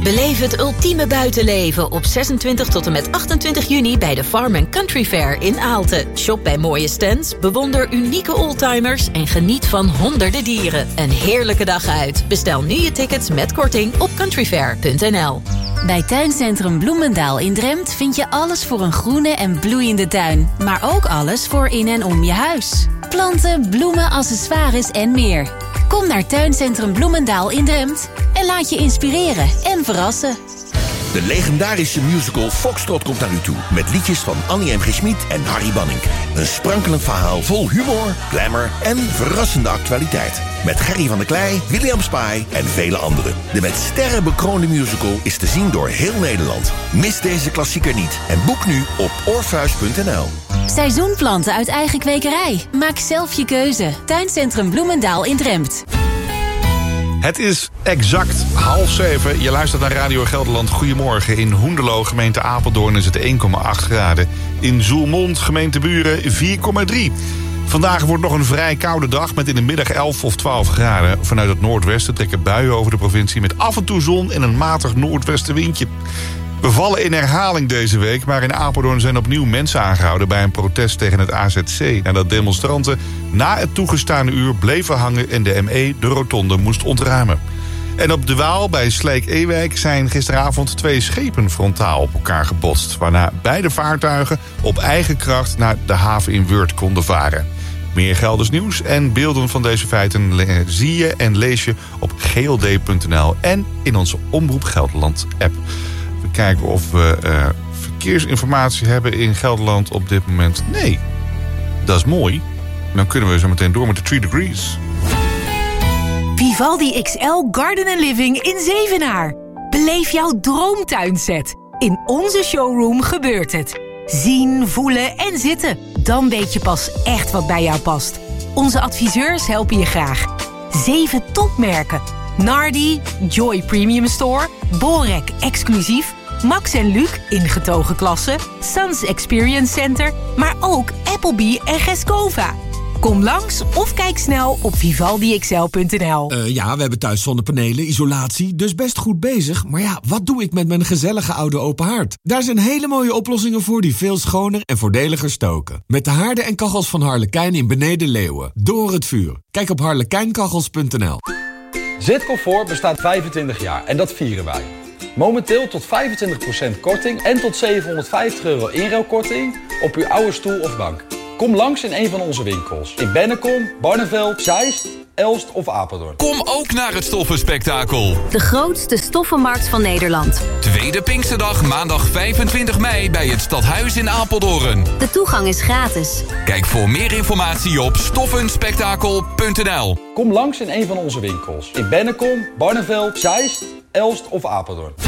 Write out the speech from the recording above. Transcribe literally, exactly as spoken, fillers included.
Beleef het ultieme buitenleven op zesentwintig tot en met achtentwintig juni bij de Farm and Country Fair in Aalten. Shop bij mooie stands, bewonder unieke oldtimers en geniet van honderden dieren. Een heerlijke dag uit. Bestel nu je tickets met korting op countryfair punt n l. Bij Tuincentrum Bloemendaal in Drempt vind je alles voor een groene en bloeiende tuin. Maar ook alles voor in en om je huis. Planten, bloemen, accessoires en meer. Kom naar Tuincentrum Bloemendaal in Drempt en laat je inspireren en verrassen. De legendarische musical Foxtrot komt naar u toe. Met liedjes van Annie M G. Schmid en Harry Banning. Een sprankelend verhaal vol humor, glamour en verrassende actualiteit. Met Gerry van der Klei, William Spy en vele anderen. De met sterren bekroonde musical is te zien door heel Nederland. Mis deze klassieker niet en boek nu op orpheus punt n l. Seizoenplanten uit eigen kwekerij. Maak zelf je keuze. Tuincentrum Bloemendaal in Drempt. Het is exact half zeven. Je luistert naar Radio Gelderland. Goedemorgen. In Hoenderloo, gemeente Apeldoorn, is het één komma acht graden. In Zoelmond, gemeente Buren, vier komma drie. Vandaag wordt nog een vrij koude dag met in de middag elf of twaalf graden. Vanuit het noordwesten trekken buien over de provincie met af en toe zon en een matig noordwestenwindje. We vallen in herhaling deze week, maar in Apeldoorn zijn opnieuw mensen aangehouden bij een protest tegen het A Z C. Nadat demonstranten na het toegestane uur bleven hangen en de M E de rotonde moest ontruimen. En op de Waal bij Slijk-Ewijk zijn gisteravond twee schepen frontaal op elkaar gebotst, waarna beide vaartuigen op eigen kracht naar de haven in Weurt konden varen. Meer Gelders nieuws en beelden van deze feiten zie je en lees je op g l d punt n l en in onze Omroep Gelderland app. We kijken of we uh, verkeersinformatie hebben in Gelderland op dit moment. Nee, dat is mooi. Dan kunnen we zo meteen door met de drie degrees. Vivaldi X L Garden and Living in Zevenaar. Beleef jouw droomtuinset. In onze showroom gebeurt het. Zien, voelen en zitten. Dan weet je pas echt wat bij jou past. Onze adviseurs helpen je graag. Zeven topmerken. Nardi, Joy Premium Store, Borek Exclusief, Max en Luc ingetogen klasse, Sans Experience Center, maar ook Applebee en Gescova. Kom langs of kijk snel op vivaldi x l punt n l. Uh, ja, we hebben thuis zonnepanelen, isolatie, dus best goed bezig. Maar ja, wat doe ik met mijn gezellige oude open haard? Daar zijn hele mooie oplossingen voor die veel schoner en voordeliger stoken. Met de haarden en kachels van Harlekijn in Beneden Leeuwen. Door het vuur. Kijk op harlekijnkachels punt n l. Zitcomfort bestaat vijfentwintig jaar en dat vieren wij. Momenteel tot vijfentwintig procent korting en tot zevenhonderdvijftig euro inruilkorting op uw oude stoel of bank. Kom langs in een van onze winkels. In Bennekom, Barneveld, Zeist, Elst of Apeldoorn. Kom ook naar het Stoffenspektakel. De grootste stoffenmarkt van Nederland. Tweede Pinksterdag, maandag vijfentwintig mei bij het Stadhuis in Apeldoorn. De toegang is gratis. Kijk voor meer informatie op stoffenspektakel punt n l. Kom langs in een van onze winkels. In Bennekom, Barneveld, Zeist, Elst of Apeldoorn.